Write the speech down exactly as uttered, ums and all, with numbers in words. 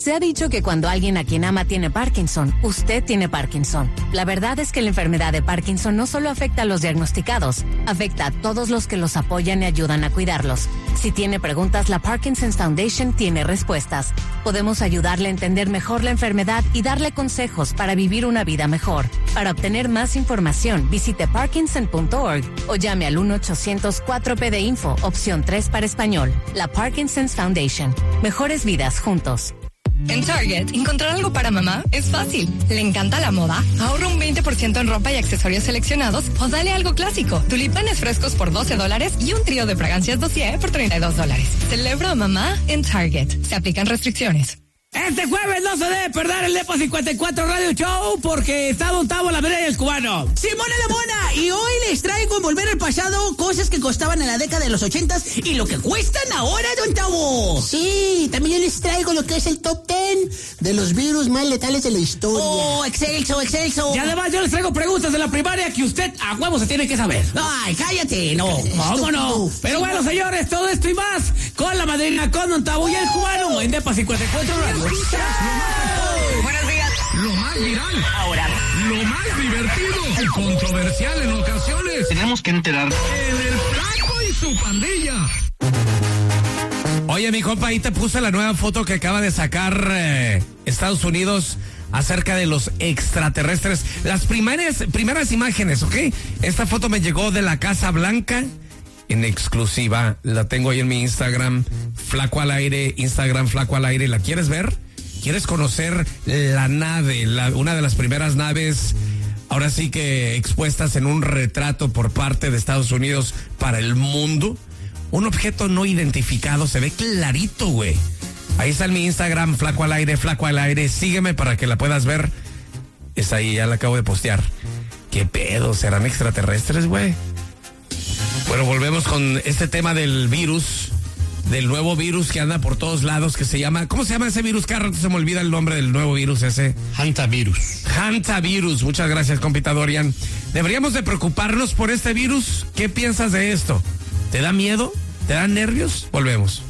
Se ha dicho que cuando alguien a quien ama tiene Parkinson, usted tiene Parkinson. La verdad es que la enfermedad de Parkinson no solo afecta a los diagnosticados, afecta a todos los que los apoyan y ayudan a cuidarlos. Si tiene preguntas, la Parkinson's Foundation tiene respuestas. Podemos ayudarle a entender mejor la enfermedad y darle consejos para vivir una vida mejor. Para obtener más información, visite parkinson punto org o llame al uno ochocientos cuatro P de Info, opción tres para español. La Parkinson's Foundation. Mejores vidas juntos. En Target, encontrar algo para mamá es fácil. ¿Le encanta la moda? Ahorra un veinte por ciento en ropa y accesorios seleccionados o dale algo clásico. Tulipanes frescos por doce dólares y un trío de fragancias dossier por treinta y dos dólares. Celebra a mamá en Target. Se aplican restricciones. Este jueves no se debe perder el Depo cincuenta y cuatro Radio Show porque está Don Tavo, la medalla del cubano. Simona la Mona, y hoy les traigo en Volver al Pasado cosas que costaban en la década de los ochentas y lo que cuestan ahora, Don Tavo. Sí, también les traigo lo que es el top ten de los virus más letales de la historia. Oh, excelso, excelso. Y además yo les traigo preguntas de la primaria que usted a huevo se tiene que saber. Ay, cállate, no. ¿Cómo no? Pero bueno, señores, todo esto y más con la madrina, con Don Tavo y el cubano en Depo cincuenta y cuatro Radio. Buenos días. Lo más viral. Ahora. Lo más divertido. Y controversial en ocasiones. Tenemos que enterar. En el Flaco y su pandilla. Oye, mi compa, ahí te puse la nueva foto que acaba de sacar eh, Estados Unidos acerca de los extraterrestres. Las primeras, primeras imágenes, ¿ok? Esta foto me llegó de la Casa Blanca en exclusiva. La tengo ahí en mi Instagram, Flaco al Aire, Instagram Flaco al Aire. ¿La quieres ver? ¿Quieres conocer la nave, la, una de las primeras naves, ahora sí que expuestas en un retrato por parte de Estados Unidos para el mundo? Un objeto no identificado, se ve clarito, güey. Ahí está en mi Instagram, Flaco al Aire, Flaco al Aire. Sígueme para que la puedas ver. Está ahí, ya la acabo de postear. ¿Qué pedo? ¿Serán extraterrestres, güey? Bueno, volvemos con este tema del virus, del nuevo virus que anda por todos lados, que se llama, ¿cómo se llama ese virus? Cada rato se me olvida el nombre del nuevo virus ese. Hantavirus. Hantavirus. Muchas gracias, compita Dorian. ¿Deberíamos de preocuparnos por este virus? ¿Qué piensas de esto? ¿Te da miedo? ¿Te da nervios? Volvemos.